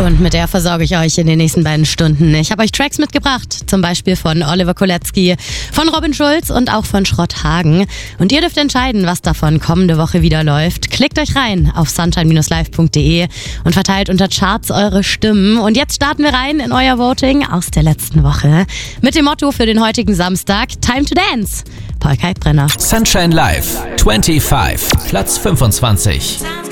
und mit der versorge ich euch in den nächsten beiden Stunden. Ich habe euch Tracks mitgebracht, zum Beispiel von Oliver Kolecki, von Robin Schulz und auch von Schrott Hagen. Und ihr dürft entscheiden, was davon kommende Woche wieder läuft. Klickt euch rein auf sunshine-live.de und verteilt unter Charts eure Stimmen. Und jetzt starten wir rein in euer Voting aus der letzten Woche mit dem Motto für den heutigen Samstag: Time to Dance. Paul Kalkbrenner. Sunshine Live 25, Platz 25.